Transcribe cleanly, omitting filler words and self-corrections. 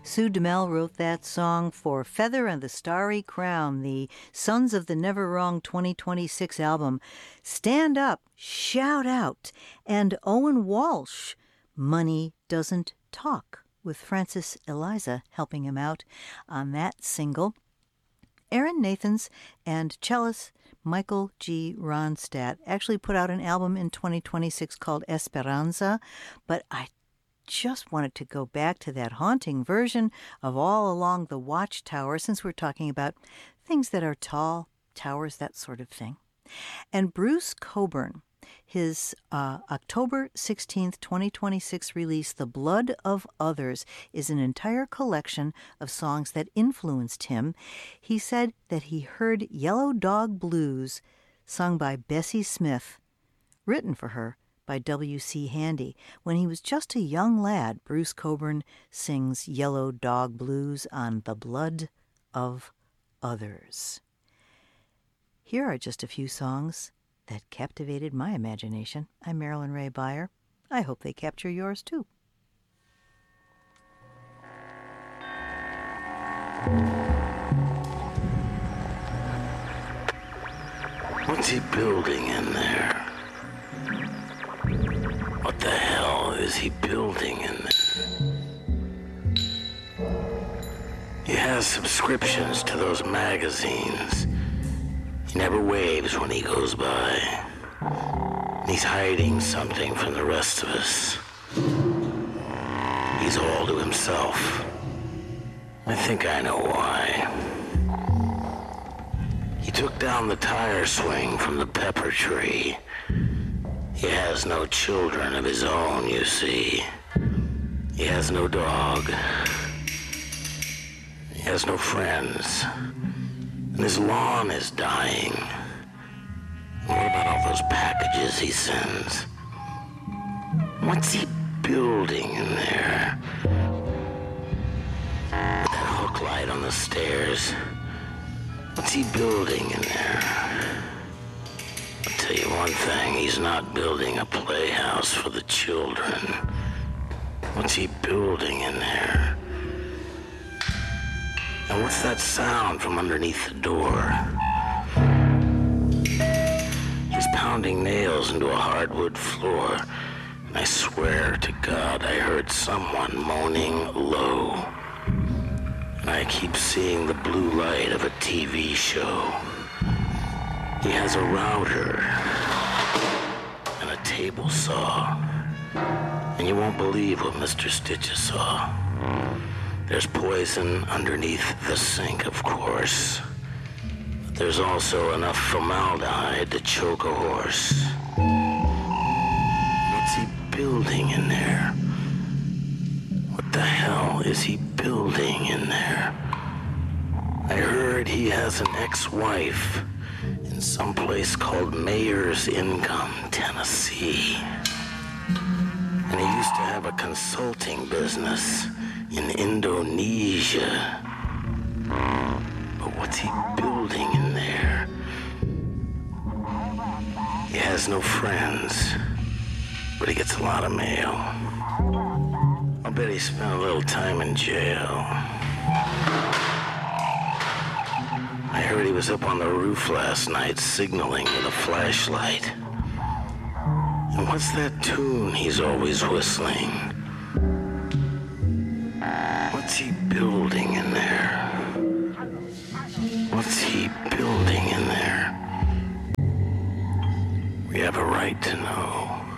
Sue DeMel wrote that song for Feather and the Starry Crown, the Sons of the Never Wrong 2026 album. Stand Up, Shout Out, and Owen Walsh, Money Doesn't Talk, with Francis Eliza helping him out on that single. Aaron Nathans and cellist Michael G. Ronstadt actually put out an album in 2026 called Esperanza, but I just wanted to go back to that haunting version of All Along the Watchtower, since we're talking about things that are tall, towers, that sort of thing. And Bruce Cockburn, his October 16th, 2026 release, The Blood of Others, is an entire collection of songs that influenced him. He said that he heard Yellow Dog Blues sung by Bessie Smith, written for her by W.C. Handy. When he was just a young lad, Bruce Cockburn sings Yellow Dog Blues on The Blood of Others. Here are just a few songs that captivated my imagination. I'm Marilyn Ray Beyer. I hope they capture yours too. What's he building in there? What the hell is he building in there? He has subscriptions to those magazines. He never waves when he goes by. He's hiding something from the rest of us. He's all to himself. I think I know why. He took down the tire swing from the pepper tree. He has no children of his own, you see. He has no dog. He has no friends. And his lawn is dying. What about all those packages he sends? What's he building in there? With that hook light on the stairs. What's he building in there? I'll tell you one thing, he's not building a playhouse for the children. What's he building in there? And what's that sound from underneath the door? He's pounding nails into a hardwood floor, and I swear to God I heard someone moaning low. And I keep seeing the blue light of a TV show. He has a router and a table saw. And you won't believe what Mr. Stitches saw. There's poison underneath the sink, of course. But there's also enough formaldehyde to choke a horse. What's he building in there? What the hell is he building in there? I heard he has an ex-wife in some place called Mayor's Income, Tennessee. And he used to have a consulting business in Indonesia. But what's he building in there? He has no friends, but he gets a lot of mail. I'll bet he spent a little time in jail. I heard he was up on the roof last night signaling with a flashlight. And what's that tune he's always whistling? What's he building in there? What's he building in there? We have a right to know.